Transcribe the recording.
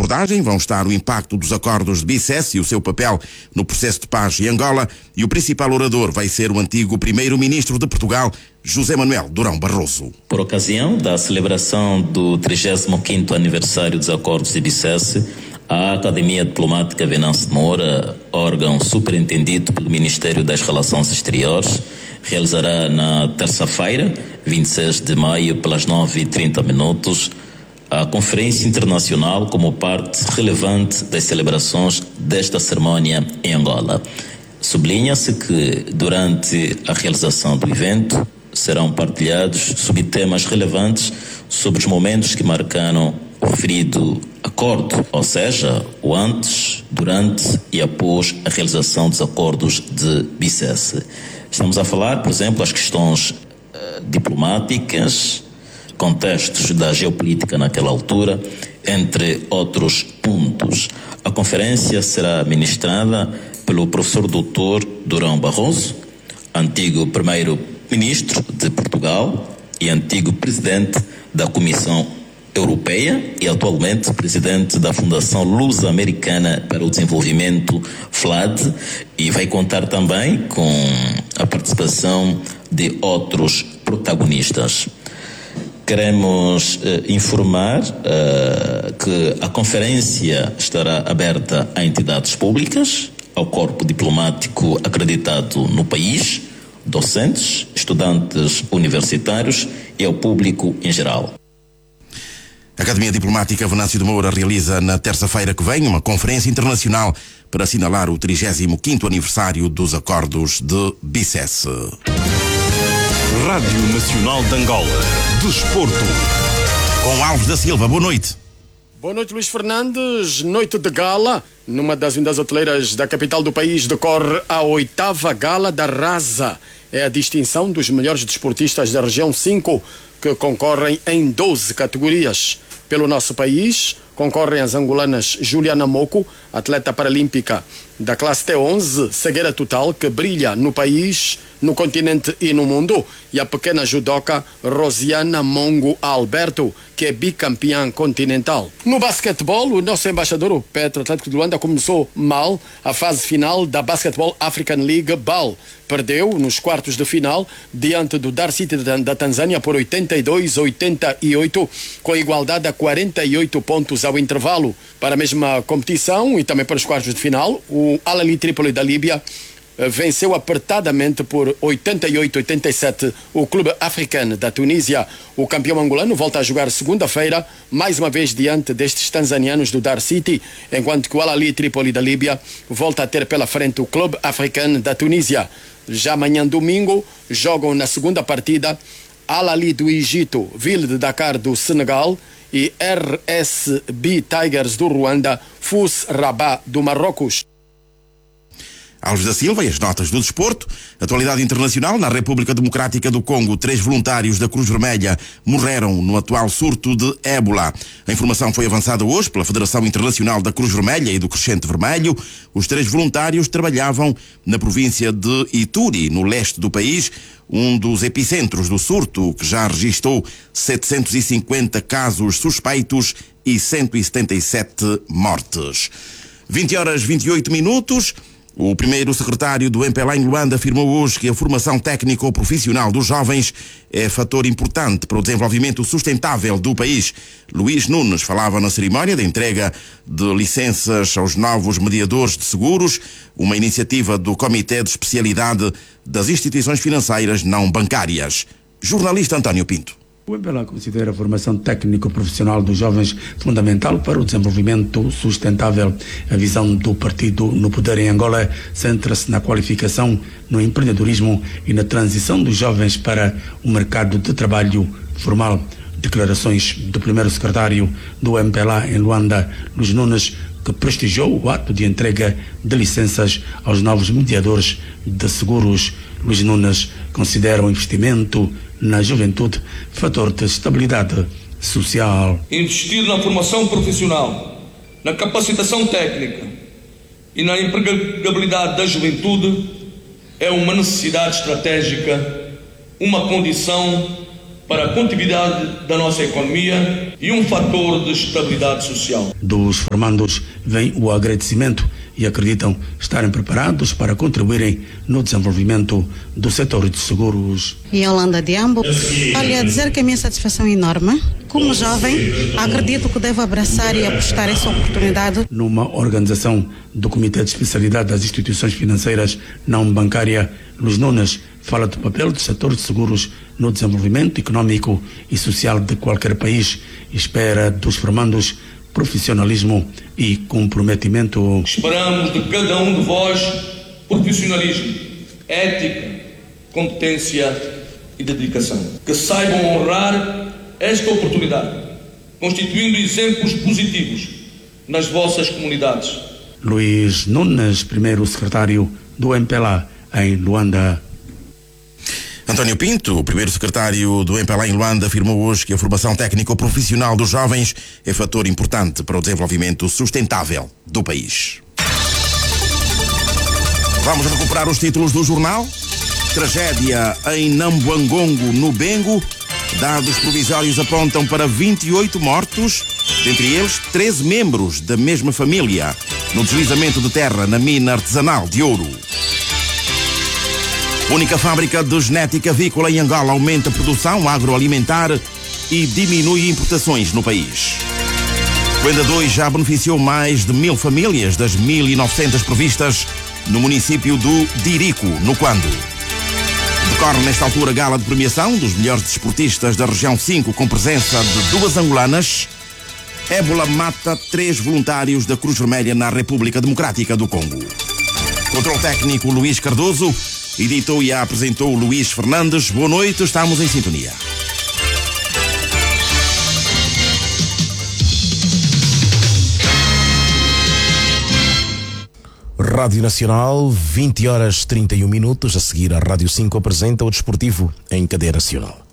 abordagem vão estar o impacto dos acordos de Bicesse e o seu papel no processo de paz em Angola, e o principal orador vai ser o antigo primeiro-ministro de Portugal, José Manuel Durão Barroso. Por ocasião da celebração do 35º aniversário dos acordos de Bicesse, a Academia Diplomática Venâncio de Moura, órgão superintendido pelo Ministério das Relações Exteriores, realizará na terça-feira, 26 de maio, pelas 9h30, a Conferência Internacional como parte relevante das celebrações desta cerimônia em Angola. Sublinha-se que, durante a realização do evento, serão partilhados subtemas relevantes sobre os momentos que marcaram o referido acordo, ou seja, o antes, durante e após a realização dos acordos de Bicesse. Estamos a falar, por exemplo, as questões diplomáticas, contextos da geopolítica naquela altura, entre outros pontos. A conferência será ministrada pelo professor Dr. Durão Barroso, antigo primeiro-ministro de Portugal e antigo presidente da Comissão Europeia e atualmente presidente da Fundação Luso-Americana para o Desenvolvimento, FLAD, e vai contar também com a participação de outros protagonistas. Queremos informar que a conferência estará aberta a entidades públicas, ao corpo diplomático acreditado no país, docentes, estudantes universitários e ao público em geral. A Academia Diplomática Venâncio de Moura realiza na terça-feira que vem uma conferência internacional para assinalar o 35º aniversário dos acordos de Bicesse. Rádio Nacional de Angola. Desporto. Com Alves da Silva, boa noite. Boa noite, Luís Fernandes. Noite de gala. Numa das unidades hoteleiras da capital do país decorre a 8ª Gala da Rasa. É a distinção dos melhores desportistas da região 5 que concorrem em 12 categorias. Pelo nosso país, concorrem as angolanas Juliana Moco, atleta paralímpica da classe T11, cegueira total, que brilha no país, no continente e no mundo, e a pequena judoca Rosiana Mongo Alberto, que é bicampeã continental. No basquetebol, o nosso embaixador, o Petro Atlético de Luanda, começou mal a fase final da Basketball African League BAL. Perdeu nos quartos de final diante do Dar City da Tanzânia por 82-88, com igualdade a 48 pontos ao intervalo. Para a mesma competição e também para os quartos de final, o Al Ahly Trípoli da Líbia venceu apertadamente por 88-87 o Clube Africano da Tunísia. O campeão angolano volta a jogar segunda-feira, mais uma vez diante destes tanzanianos do Dar City, enquanto que o Al Ahly Trípoli da Líbia volta a ter pela frente o Clube Africano da Tunísia. Já amanhã, domingo, jogam na segunda partida Al Ahly do Egito, Ville de Dakar do Senegal e RSB Tigers do Ruanda, FUS Rabat do Marrocos. Alves da Silva e as notas do desporto. Atualidade internacional. Na República Democrática do Congo, 3 voluntários da Cruz Vermelha morreram no atual surto de ébola. A informação foi avançada hoje pela Federação Internacional da Cruz Vermelha e do Crescente Vermelho. Os 3 voluntários trabalhavam na província de Ituri, no leste do país, um dos epicentros do surto, que já registrou 750 casos suspeitos e 177 mortes. 20h28. O primeiro secretário do MPLA em Luanda afirmou hoje que a formação técnico-profissional dos jovens é fator importante para o desenvolvimento sustentável do país. Luís Nunes falava na cerimónia da entrega de licenças aos novos mediadores de seguros, uma iniciativa do Comitê de Especialidade das Instituições Financeiras Não Bancárias. Jornalista António Pinto. O MPLA considera a formação técnico-profissional dos jovens fundamental para o desenvolvimento sustentável. A visão do partido no poder em Angola centra-se na qualificação, no empreendedorismo e na transição dos jovens para o mercado de trabalho formal. Declarações do primeiro secretário do MPLA em Luanda, Luís Nunes, que prestigiou o ato de entrega de licenças aos novos mediadores de seguros. Luís Nunes considera o investimento na juventude fator de estabilidade social. Investir na formação profissional, na capacitação técnica e na empregabilidade da juventude é uma necessidade estratégica, uma condição para a continuidade da nossa economia e um fator de estabilidade social. Dos formandos vem o agradecimento e acreditam estarem preparados para contribuírem no desenvolvimento do setor de seguros. E Yolanda Diambo, olha, dizer que a minha satisfação é enorme. Como jovem, acredito que devo abraçar e apostar essa oportunidade. Numa organização do Comitê de Especialidade das Instituições Financeiras não bancária, Luís Nunes fala do papel do setor de seguros no desenvolvimento econômico e social de qualquer país e espera dos formandos profissionalismo e comprometimento. Esperamos de cada um de vós profissionalismo, ética, competência e dedicação. Que saibam honrar esta oportunidade, constituindo exemplos positivos nas vossas comunidades. Luís Nunes, primeiro secretário do MPLA em Luanda. António Pinto, o primeiro secretário do MPLA em Luanda, afirmou hoje que a formação técnico-profissional dos jovens é fator importante para o desenvolvimento sustentável do país. Vamos recuperar os títulos do jornal. Tragédia em Nambuangongo, no Bengo. Dados provisórios apontam para 28 mortos, dentre eles 13 membros da mesma família, no deslizamento de terra na mina artesanal de ouro. Única fábrica de genética avícola em Angola aumenta a produção agroalimentar e diminui importações no país. Coenda 2 já beneficiou mais de 1000 famílias das 1900 previstas no município do Dirico, no Quando. Decorre nesta altura a gala de premiação dos melhores desportistas da região 5 com presença de 2 angolanas. Ébola mata 3 voluntários da Cruz Vermelha na República Democrática do Congo. Controle técnico Luís Cardoso. Editou e apresentou Luís Fernandes. Boa noite, estamos em sintonia. Rádio Nacional, 20h31. A seguir, a Rádio 5 apresenta o Desportivo em cadeia nacional.